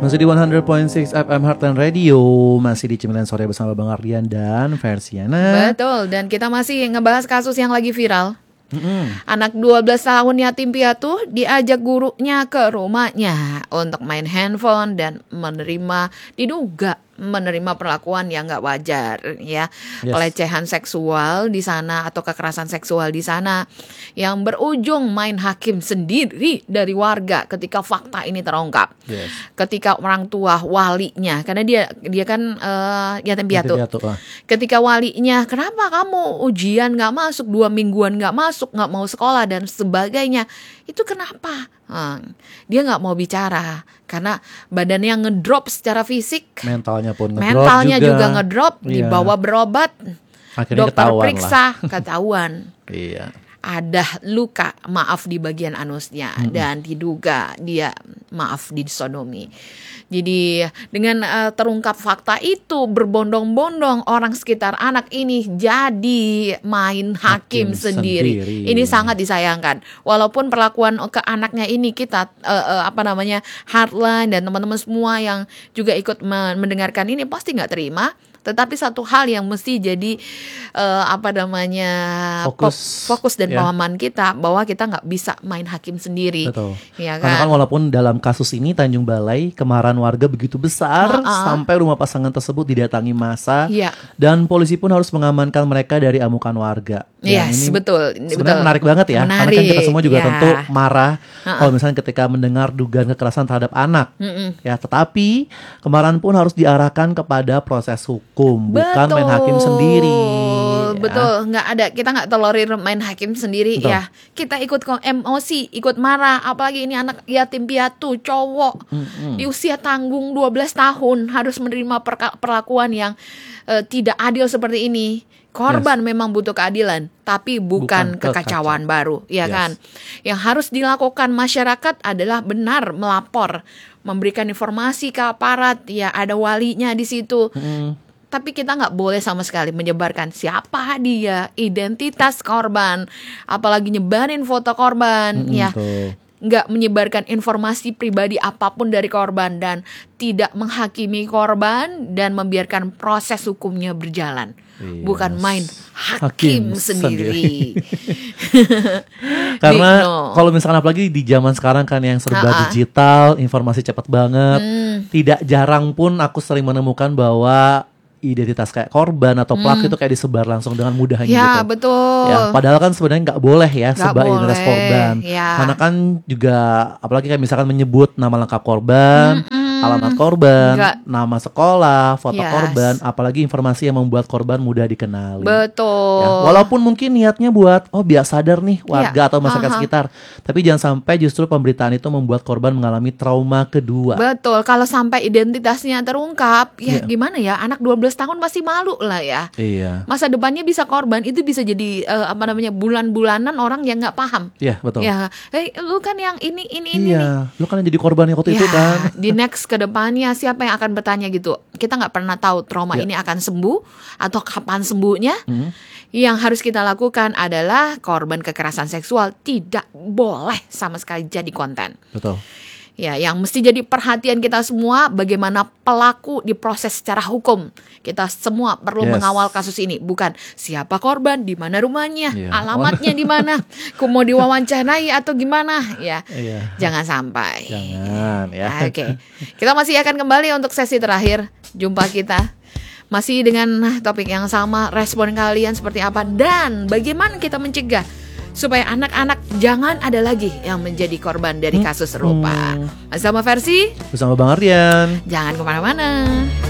Masih di 100.6 FM Heartland Radio. Masih di Cemilan Sore bersama Bang Ardian dan Versiana. Betul, dan kita masih ngebahas kasus yang lagi viral. Anak 12 tahun yatim piatu diajak gurunya ke rumahnya untuk main handphone dan diduga menerima perlakuan yang nggak wajar, ya, pelecehan seksual di sana atau kekerasan seksual di sana, yang berujung main hakim sendiri dari warga ketika fakta ini terungkap. Ketika orang tua walinya, karena dia kan yatim piatu, ketika walinya, kenapa kamu ujian nggak masuk, 2 mingguan nggak masuk, nggak mau sekolah dan sebagainya, itu kenapa? Dia nggak mau bicara karena badannya ngedrop secara fisik, mentalnya juga ngedrop, dibawa berobat, akhirnya dokter periksa lah. ketahuan ada luka di bagian anusnya dan diduga dia disodomi. Jadi dengan terungkap fakta itu, berbondong-bondong orang sekitar anak ini jadi main hakim sendiri. Ini sangat disayangkan. Walaupun perlakuan ke anaknya ini kita Heartland dan teman-teman semua yang juga ikut mendengarkan ini pasti nggak terima. Tetapi satu hal yang mesti jadi fokus dan pemahaman kita, bahwa kita nggak bisa main hakim sendiri. Betul. Ya, Karena kan walaupun dalam kasus ini Tanjung Balai kemarahan warga begitu besar sampai rumah pasangan tersebut didatangi massa dan polisi pun harus mengamankan mereka dari amukan warga. Yes, betul. Sebenarnya menarik banget ya. Karena kan kita semua juga tentu marah kalau misalnya ketika mendengar dugaan kekerasan terhadap anak. Ya, tetapi kemarahan pun harus diarahkan kepada proses hukum, bukan main hakim sendiri. Betul, kita nggak tolerir main hakim sendiri. Ya. Kita ikut emosi, ikut marah, apalagi ini anak yatim piatu cowok di usia tanggung 12 tahun harus menerima perlakuan yang tidak adil seperti ini. Korban memang butuh keadilan, tapi bukan kekacauan baru, ya kan? Yang harus dilakukan masyarakat adalah benar melapor, memberikan informasi ke aparat, ya, ada walinya di situ. Tapi kita nggak boleh sama sekali menyebarkan siapa dia, identitas korban, apalagi nyebarin foto korban, nggak menyebarkan informasi pribadi apapun dari korban, dan tidak menghakimi korban dan membiarkan proses hukumnya berjalan. Bukan main hakim sendiri. Karena kalau misalkan apalagi di zaman sekarang kan yang serba digital, informasi cepat banget. Tidak jarang pun aku sering menemukan bahwa identitas kayak korban atau pelaku itu kayak disebar langsung dengan mudahnya gitu. Betul. Ya, padahal kan sebenarnya nggak boleh ya sebar identitas korban. Karena kan juga apalagi kayak misalkan menyebut nama lengkap korban, alamat korban, nama sekolah, foto korban, apalagi informasi yang membuat korban mudah dikenali. Betul. Ya, walaupun mungkin niatnya buat biar sadar nih warga atau masyarakat sekitar, tapi jangan sampai justru pemberitaan itu membuat korban mengalami trauma kedua. Betul. Kalau sampai identitasnya terungkap, gimana ya? Anak 12 tahun masih malu lah ya. Masa depannya bisa korban, itu bisa jadi bulan-bulanan orang yang nggak paham. Iya, betul. Ya, lu kan yang ini. Lu kan yang jadi korban yang waktu itu kan. Di next ke depannya siapa yang akan bertanya gitu? Kita nggak pernah tahu trauma ini akan sembuh atau kapan sembuhnya. Yang harus kita lakukan adalah korban kekerasan seksual tidak boleh sama sekali jadi konten. Betul. Ya, yang mesti jadi perhatian kita semua, bagaimana pelaku diproses secara hukum. Kita semua perlu mengawal kasus ini, bukan siapa korban, di mana rumahnya, alamatnya di mana, mau diwawancarai atau gimana, ya. Jangan sampai. Jangan, ya. Oke. Kita masih akan kembali untuk sesi terakhir. Jumpa kita masih dengan topik yang sama, respon kalian seperti apa dan bagaimana kita mencegah supaya anak-anak jangan ada lagi yang menjadi korban dari kasus serupa. Sama Versi, bersama Bang Ardian. Jangan kemana-mana.